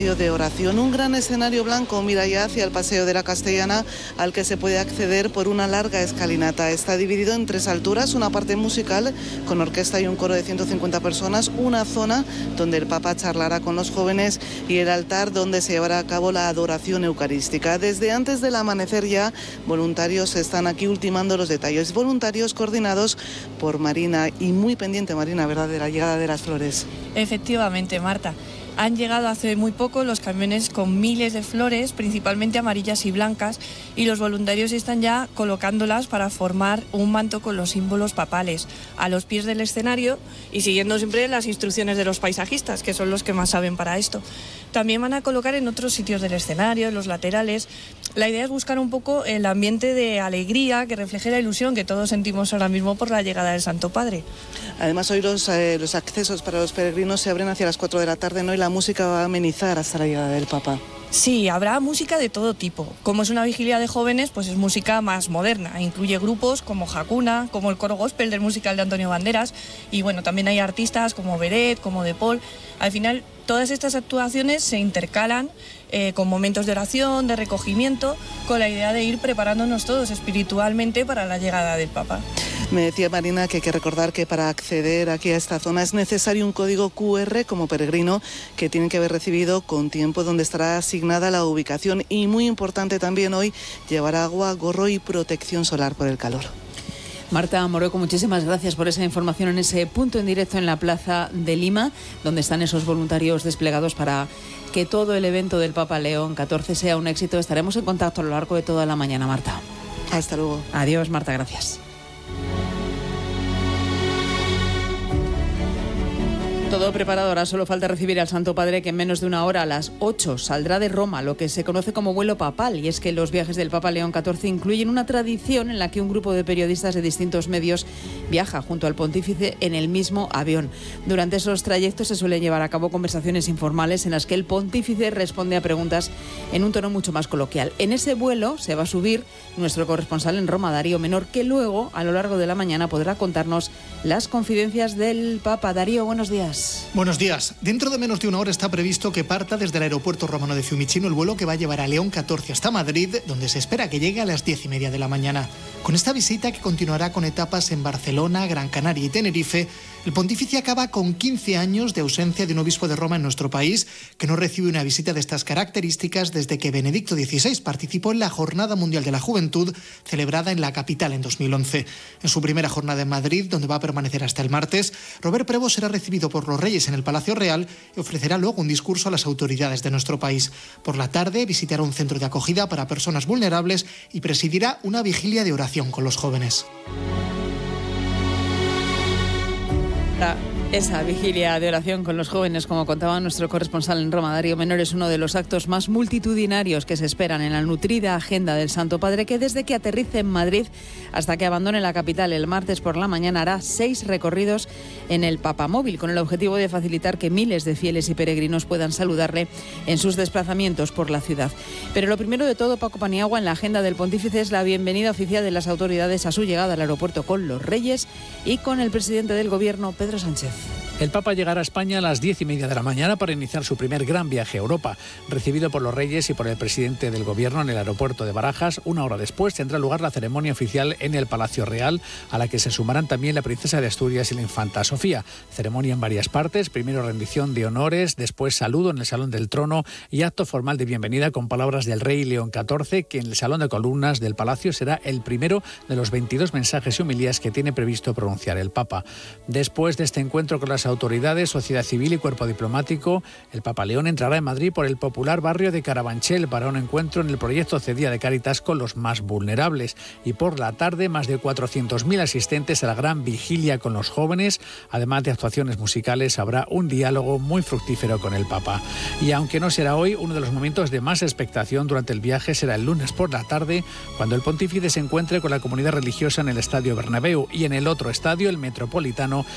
De oración, un gran escenario blanco mira ya hacia el Paseo de la Castellana, al que se puede acceder por una larga escalinata. Está dividido en 3 alturas, una parte musical con orquesta y un coro de 150 personas, una zona donde el Papa charlará con los jóvenes y el altar donde se llevará a cabo la adoración eucarística. Desde antes del amanecer ya, voluntarios están aquí ultimando los detalles, voluntarios coordinados por Marina, y muy pendiente Marina, ¿verdad?, de la llegada de las flores. Efectivamente, Marta. Han llegado hace muy poco los camiones con miles de flores, principalmente amarillas y blancas, y los voluntarios están ya colocándolas para formar un manto con los símbolos papales a los pies del escenario y siguiendo siempre las instrucciones de los paisajistas, que son los que más saben para esto. También van a colocar en otros sitios del escenario, en los laterales. La idea es buscar un poco el ambiente de alegría que refleje la ilusión que todos sentimos ahora mismo por la llegada del Santo Padre. Además, hoy los accesos para los peregrinos se abren hacia las 4 de la tarde, ¿no? Y la música va a amenizar hasta la llegada del Papa. Sí, habrá música de todo tipo. Como es una vigilia de jóvenes, pues es música más moderna. Incluye grupos como Hakuna, como el coro gospel del musical de Antonio Banderas. Y bueno, también hay artistas como Beret, como De Paul. Al final, todas estas actuaciones se intercalan con momentos de oración, de recogimiento, con la idea de ir preparándonos todos espiritualmente para la llegada del Papa. Me decía Marina que hay que recordar que para acceder aquí a esta zona es necesario un código QR como peregrino que tienen que haber recibido con tiempo, donde estará asignada la ubicación, y muy importante también hoy llevar agua, gorro y protección solar por el calor. Marta Moreco, muchísimas gracias por esa información en ese punto en directo en la Plaza de Lima, donde están esos voluntarios desplegados para que todo el evento del Papa León XIV sea un éxito. Estaremos en contacto a lo largo de toda la mañana, Marta. Hasta luego. Adiós, Marta, gracias. Todo preparado, ahora solo falta recibir al Santo Padre, que en menos de una hora, a las 8, saldrá de Roma, lo que se conoce como vuelo papal. Y es que los viajes del Papa León XIV incluyen una tradición en la que un grupo de periodistas de distintos medios viaja junto al pontífice en el mismo avión. Durante esos trayectos se suelen llevar a cabo conversaciones informales en las que el pontífice responde a preguntas en un tono mucho más coloquial. En ese vuelo se va a subir nuestro corresponsal en Roma, Darío Menor, que luego, a lo largo de la mañana, podrá contarnos las confidencias del Papa. Darío, buenos días. Buenos días. Dentro de menos de una hora está previsto que parta desde el aeropuerto romano de Fiumicino el vuelo que va a llevar a León XIV hasta Madrid, donde se espera que llegue a las 10:30 de la mañana. Con esta visita, que continuará con etapas en Barcelona, Gran Canaria y Tenerife, el pontífice acaba con 15 años de ausencia de un obispo de Roma en nuestro país, que no recibe una visita de estas características desde que Benedicto XVI participó en la Jornada Mundial de la Juventud, celebrada en la capital en 2011. En su primera jornada en Madrid, donde va a permanecer hasta el martes, Robert Prevo será recibido por los Reyes en el Palacio Real y ofrecerá luego un discurso a las autoridades de nuestro país. Por la tarde visitará un centro de acogida para personas vulnerables y presidirá una vigilia de oración con los jóvenes. Esa vigilia de oración con los jóvenes, como contaba nuestro corresponsal en Roma, Darío Menor, es uno de los actos más multitudinarios que se esperan en la nutrida agenda del Santo Padre, que desde que aterrice en Madrid hasta que abandone la capital el martes por la mañana hará 6 recorridos en el Papamóvil, con el objetivo de facilitar que miles de fieles y peregrinos puedan saludarle en sus desplazamientos por la ciudad. Pero lo primero de todo, Paco Paniagua, en la agenda del pontífice es la bienvenida oficial de las autoridades a su llegada al aeropuerto con los Reyes y con el presidente del Gobierno, Pedro Sánchez. El Papa llegará a España a las 10:30 de la mañana para iniciar su primer gran viaje a Europa. Recibido por los Reyes y por el presidente del Gobierno en el aeropuerto de Barajas, una hora después tendrá lugar la ceremonia oficial en el Palacio Real, a la que se sumarán también la princesa de Asturias y la infanta Sofía. Ceremonia en varias partes, primero rendición de honores, después saludo en el Salón del Trono y acto formal de bienvenida con palabras del rey León XIV, que en el Salón de Columnas del Palacio será el primero de los 22 mensajes y homilías que tiene previsto pronunciar el Papa. Después de este encuentro con las autoridades, sociedad civil y cuerpo diplomático, el Papa León entrará en Madrid por el popular barrio de Carabanchel para un encuentro en el proyecto Cedía de Cáritas con los más vulnerables. Y por la tarde, más de 400.000 asistentes a la gran vigilia con los jóvenes. Además de actuaciones musicales, habrá un diálogo muy fructífero con el Papa. Y aunque no será hoy, uno de los momentos de más expectación durante el viaje será el lunes por la tarde, cuando el pontífice se encuentre con la comunidad religiosa en el Estadio Bernabéu, y en el otro estadio, el Metropolitano,